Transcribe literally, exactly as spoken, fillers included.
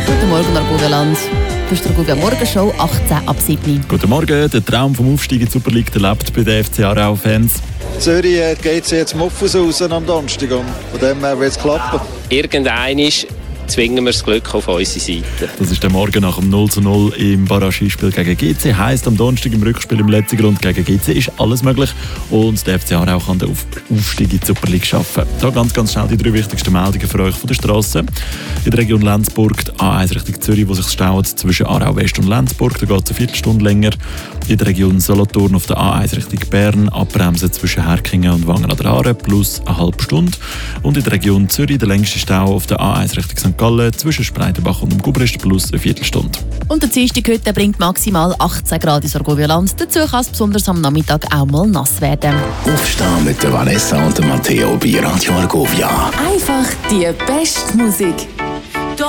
Guten Morgen, Argovia-Land. Das ist die Argovia Morgenshow, achtzehn ab sieben. Guten Morgen. Der Traum vom Aufstieg in die Super League lebt bei den F C Aarau-Fans. Zürich äh, geht jetzt Muffus raus am Donnerstag und von dem her wird es klappen. Irgendeinmal zwingen wir das Glück auf unsere Seite. Das ist der Morgen nach dem null zu null im Barrage-Spiel gegen G C. Heisst, am Donnerstag im Rückspiel im letzten Grund gegen G C ist alles möglich und der F C Aarau kann den Auf- Aufstieg in die Super League schaffen. Da ganz, ganz schnell die drei wichtigsten Meldungen für euch von der Straße. In der Region Lenzburg die A eins Richtung Zürich, wo sich staut zwischen Aarau West und Lenzburg. Da geht es eine Viertelstunde länger. In der Region Solothurn auf der A eins Richtung Bern abbremsen zwischen Herkingen und Wangen an der Aare plus eine halbe Stunde. Und in der Region Zürich der längste Stau auf der A eins Richtung Sankt Gallen zwischen Spreitenbach und dem Gubrist plus eine Viertelstunde. Und der Dienstag heute bringt maximal achtzehn Grad ins Argovia-Land. Dazu kann es besonders am Nachmittag auch mal nass werden. Aufstehen mit der Vanessa und dem Matteo bei Radio Argovia. Einfach die beste Musik.